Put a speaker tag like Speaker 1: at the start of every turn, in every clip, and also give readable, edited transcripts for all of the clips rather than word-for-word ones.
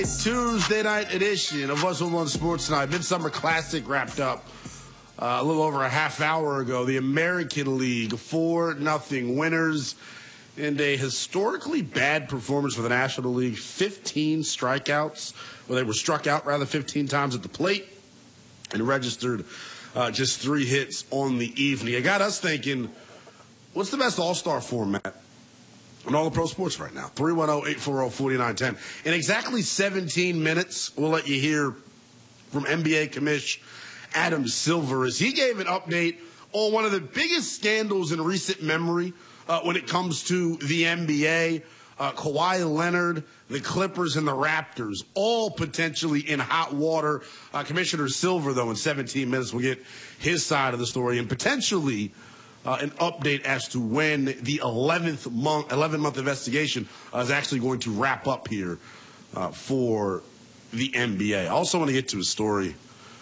Speaker 1: Tuesday night edition of What's on Sports Tonight. Midsummer Classic wrapped up a little over a half hour ago. The American League 4-0 winners and a historically bad performance for the National League. 15 strikeouts. Well, they were struck out rather 15 times at the plate and registered just 3 hits on the evening. It got us thinking, what's the best all-star format in all the pro sports right now? 310-840-4910. In exactly 17 minutes, we'll let you hear from NBA commish Adam Silver as he gave an update on one of the biggest scandals in recent memory when it comes to the NBA. Kawhi Leonard, the Clippers, and the Raptors, all potentially in hot water. Commissioner Silver, though, in 17 minutes, will get his side of the story and potentially an update as to when the 11-month investigation is actually going to wrap up here for the NBA. I also want to get to a story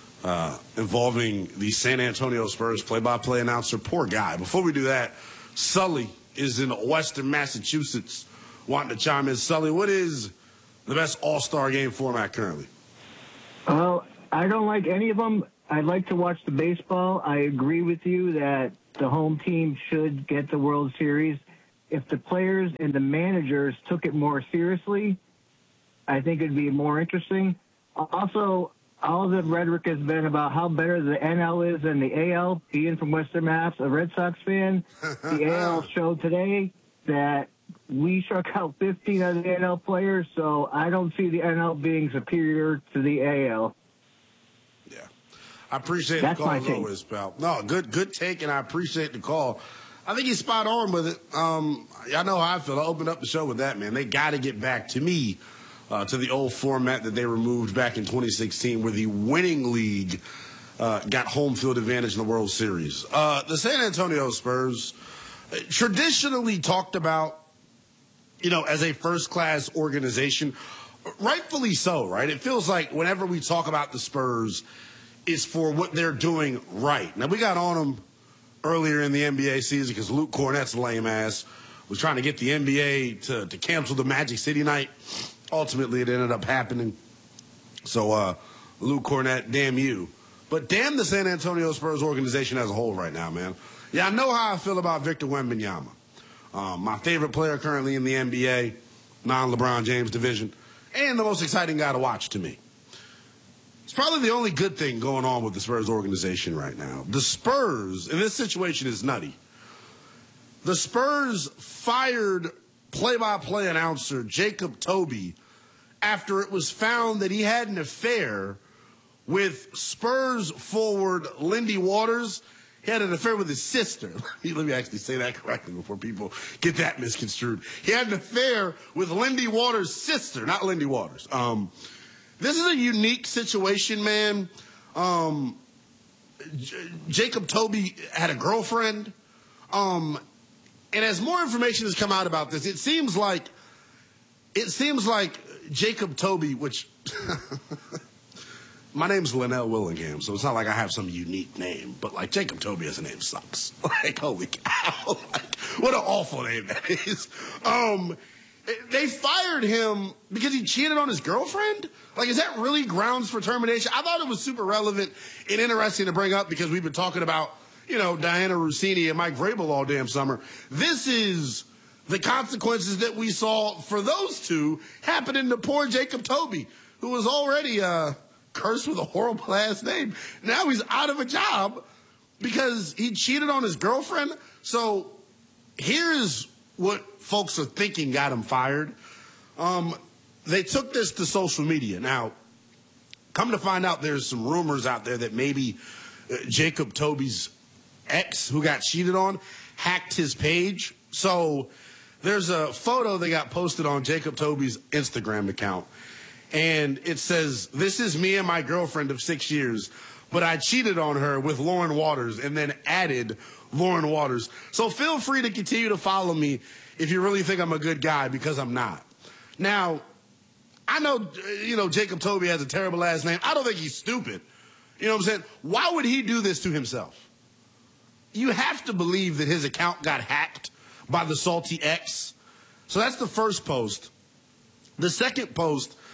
Speaker 1: involving the San Antonio Spurs play-by-play announcer. Poor guy. Before we do that, Sully is in Western Massachusetts wanting to chime in. Sully, what is the best all-star game format currently?
Speaker 2: Well, I don't like any of them. I'd like to watch the baseball. I agree with you that the home team should get the World Series. If the players and the managers took it more seriously, I think it'd be more interesting. Also, all the rhetoric has been about how better the NL is than the AL. Being from Western Mass, a Red Sox fan, the AL showed today that we struck out 15 of the NL players, so I don't see the NL being superior to the AL.
Speaker 1: Yeah. I appreciate the call as always, pal. No, good take, and I appreciate the call. I think he's spot on with it. I know how I feel. I opened up the show with that, man. They got to get back, to me, to the old format that they removed back in 2016 where the winning league got home field advantage in the World Series. The San Antonio Spurs, traditionally talked about, as a first-class organization, rightfully so, right? It feels like whenever we talk about the Spurs, it's for what they're doing right. Now, we got on them earlier in the NBA season because Luke Cornett's lame ass was trying to get the NBA to cancel the Magic City night. Ultimately, it ended up happening. So, Luke Cornett, damn you. But damn the San Antonio Spurs organization as a whole right now, man. Yeah, I know how I feel about Victor Wembanyama. My favorite player currently in the NBA, non-LeBron James division, and the most exciting guy to watch to me. It's probably the only good thing going on with the Spurs organization right now. The Spurs, and this situation is nutty, the Spurs fired play-by-play announcer Jacob Toby after it was found that he had an affair with Spurs forward Lindy Waters. He had an affair with his sister. Let me actually say that correctly before people get that misconstrued. He had an affair with Lindy Waters' sister, not Lindy Waters. This is a unique situation, man. Jacob Toby had a girlfriend. And as more information has come out about this, it seems like Jacob Toby, which my name's Linnell Willingham, so it's not like I have some unique name, but like Jacob Toby as a name sucks. Like, holy cow. Like, what an awful name that is. They fired him because he cheated on his girlfriend? Like, is that really grounds for termination? I thought it was super relevant and interesting to bring up because we've been talking about, Diana Rossini and Mike Vrabel all damn summer. This is the consequences that we saw for those two happening to poor Jacob Toby, who was already cursed with a horrible last name. Now he's out of a job because he cheated on his girlfriend. So here's what folks are thinking got him fired. They took this to social media. Now, come to find out, there's some rumors out there that maybe Jacob Toby's ex, who got cheated on, hacked his page. So there's a photo that got posted on Jacob Toby's Instagram account. And it says, "This is me and my girlfriend of 6 years, but I cheated on her with Lauren Waters," and then added Lauren Waters. So feel free to continue to follow me if you really think I'm a good guy, because I'm not. Now, I know, Jacob Toby has a terrible last name. I don't think he's stupid. You know what I'm saying? Why would he do this to himself? You have to believe that his account got hacked by the salty ex. So that's the first post. The second post,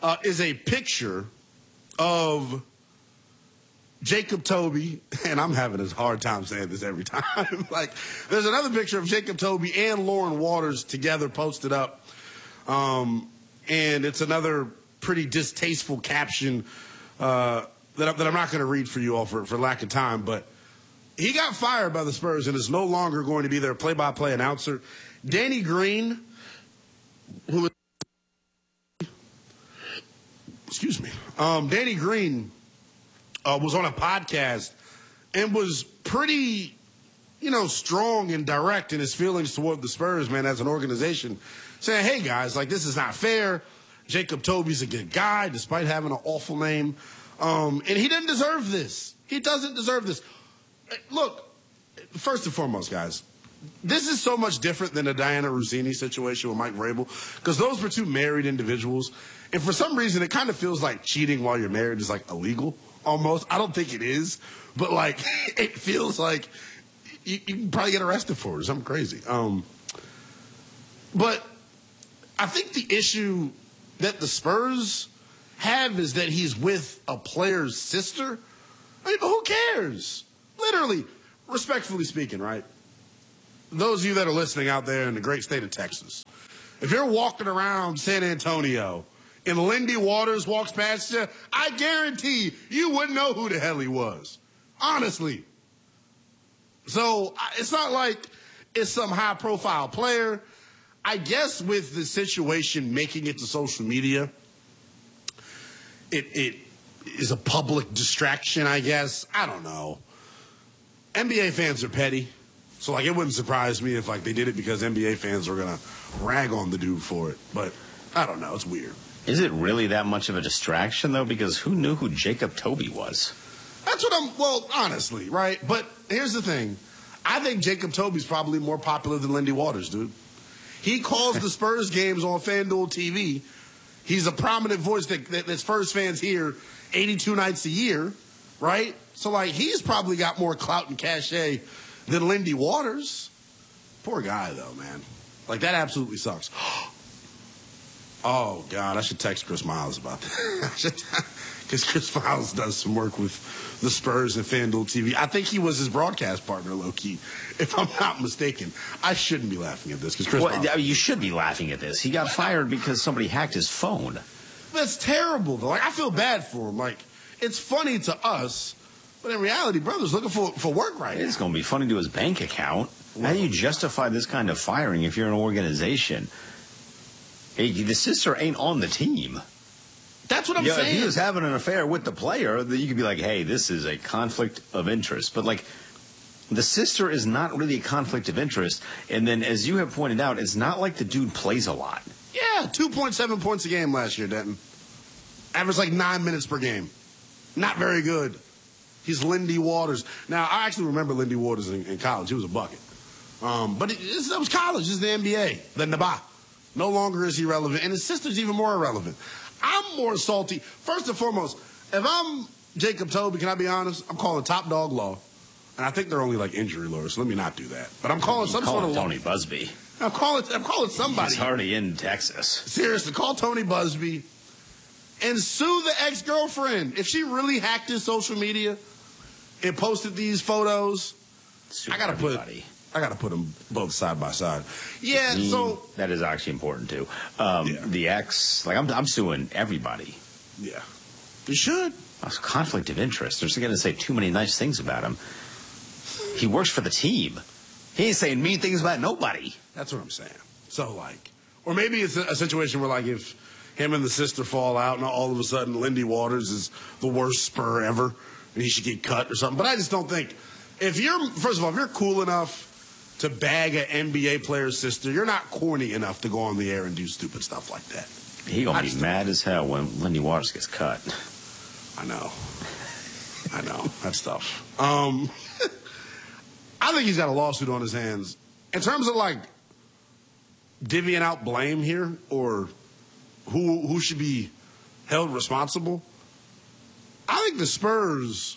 Speaker 1: is a picture of Jacob Toby, and I'm having a hard time saying this every time. Like, there's another picture of Jacob Toby and Lauren Waters together posted up, and it's another pretty distasteful caption that I'm not going to read for you all for lack of time, but he got fired by the Spurs and is no longer going to be their play-by-play announcer. Danny Green, who is, excuse me, Danny Green was on a podcast and was pretty, strong and direct in his feelings toward the Spurs, man, as an organization, saying, hey, guys, like, this is not fair. Jacob Toby's a good guy, despite having an awful name. And he didn't deserve this. He doesn't deserve this. Look, first and foremost, guys, this is so much different than the Diana Russini situation with Mike Vrabel, because those were two married individuals. And for some reason, it kind of feels like cheating while you're married is, like, illegal. Almost. I don't think it is, but like it feels like you can probably get arrested for it or something crazy. But I think the issue that the Spurs have is that he's with a player's sister. I mean, but who cares? Literally, respectfully speaking, right? Those of you that are listening out there in the great state of Texas, if you're walking around San Antonio and Lindy Waters walks past you, I guarantee you wouldn't know who the hell he was. Honestly. So it's not like it's some high-profile player. I guess with the situation making it to social media, it is a public distraction, I guess. I don't know. NBA fans are petty. So, like, it wouldn't surprise me if, like, they did it because NBA fans were going to rag on the dude for it. But I don't know. It's weird.
Speaker 3: Is it really that much of a distraction, though? Because who knew who Jacob Toby was?
Speaker 1: That's what well, honestly, right? But here's the thing. I think Jacob Toby's probably more popular than Lindy Waters, dude. He calls the Spurs games on FanDuel TV. He's a prominent voice that Spurs fans hear 82 nights a year, right? So, like, he's probably got more clout and cachet than Lindy Waters. Poor guy, though, man. Like, that absolutely sucks. Oh, God, I should text Chris Miles about that. Because Chris Miles does some work with the Spurs and FanDuel TV. I think he was his broadcast partner, low-key, if I'm not mistaken. I shouldn't be laughing at this. Chris Miles,
Speaker 3: I mean, you should be laughing at this. He got fired because somebody hacked his phone.
Speaker 1: That's terrible, though. Like, I feel bad for him. Like, it's funny to us, but in reality, brother's looking for work right now.
Speaker 3: It's going to be funny to his bank account. How do you justify this kind of firing if you're an organization? Hey, the sister ain't on the team.
Speaker 1: That's what I'm saying.
Speaker 3: If he was having an affair with the player, then you could be like, hey, this is a conflict of interest. But, like, the sister is not really a conflict of interest. And then, as you have pointed out, it's not like the dude plays a lot.
Speaker 1: Yeah, 2.7 points a game last year, Denton. Averaged like 9 minutes per game. Not very good. He's Lindy Waters. Now, I actually remember Lindy Waters in college. He was a bucket. But it was college. This is the NBA. The Naba. No longer is he relevant. And his sister's even more irrelevant. I'm more salty. First and foremost, if I'm Jacob Toby, can I be honest? I'm calling Top Dog Law. And I think they're only like injury lawyers, so let me not do that. But I'm calling some sort of law.
Speaker 3: Tony Busby.
Speaker 1: I'm calling somebody.
Speaker 3: He's already in Texas.
Speaker 1: Seriously, call Tony Busby and sue the ex-girlfriend. If she really hacked his social media and posted these photos, I gotta put them both side by side. Yeah, so
Speaker 3: that is actually important too.
Speaker 1: Yeah.
Speaker 3: The ex, like I'm suing everybody.
Speaker 1: Yeah, you should.
Speaker 3: It's a conflict of interest. They're just going to say too many nice things about him. He works for the team. He ain't saying mean things about nobody.
Speaker 1: That's what I'm saying. So, like, or maybe it's a situation where, like, if him and the sister fall out and all of a sudden Lindy Waters is the worst Spur ever and he should get cut or something. But I just don't think, first of all, if you're cool enough to bag an NBA player's sister, you're not corny enough to go on the air and do stupid stuff like that.
Speaker 3: He gonna be mad as hell when Lindy Waters gets cut.
Speaker 1: I know. That's tough. I think he's got a lawsuit on his hands. In terms of, like, divvying out blame here or who should be held responsible, I think the Spurs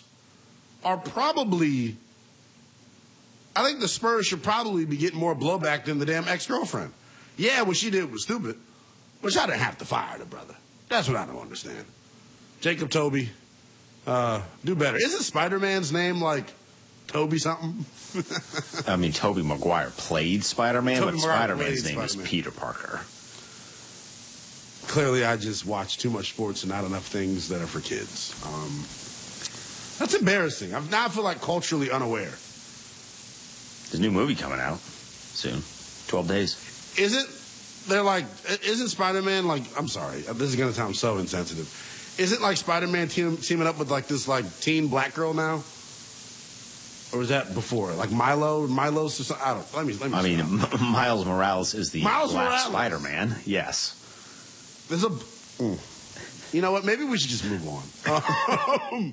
Speaker 1: should probably be getting more blowback than the damn ex-girlfriend. Yeah, what she did was stupid, but y'all didn't have to fire the brother. That's what I don't understand. Jacob Toby, do better. Isn't Spider-Man's name like Toby something?
Speaker 3: I mean, Tobey Maguire played Spider-Man, but Spider-Man's name is
Speaker 1: Spider-Man.
Speaker 3: Peter Parker.
Speaker 1: Clearly, I just watch too much sports and not enough things that are for kids. That's embarrassing. Now I feel like culturally unaware.
Speaker 3: There's a new movie coming out soon. 12 days.
Speaker 1: Isn't Spider-Man like, I'm sorry, this is going to sound so insensitive. Isn't like Spider-Man teaming up with like this like teen black girl now? Or was that before? Like Milo's or something? I don't know. Let me
Speaker 3: I mean, Miles Morales is the
Speaker 1: Miles
Speaker 3: Black
Speaker 1: Morales.
Speaker 3: Spider-Man. Yes.
Speaker 1: There's you know what? Maybe we should just move on.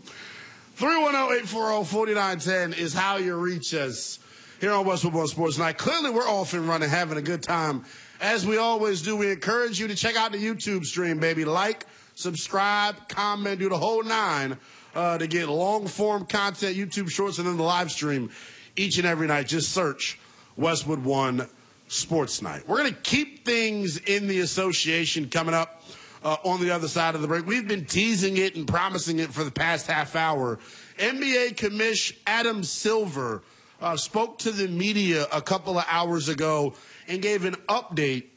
Speaker 1: 310-840-4910 is how you reach us here on Westwood One Sports Night. Clearly, we're off and running, having a good time. As we always do, we encourage you to check out the YouTube stream, baby. Like, subscribe, comment, do the whole nine to get long-form content, YouTube shorts, and then the live stream each and every night. Just search Westwood One Sports Night. We're going to keep things in the association coming up on the other side of the break. We've been teasing it and promising it for the past half hour. NBA commish Adam Silver spoke to the media a couple of hours ago and gave an update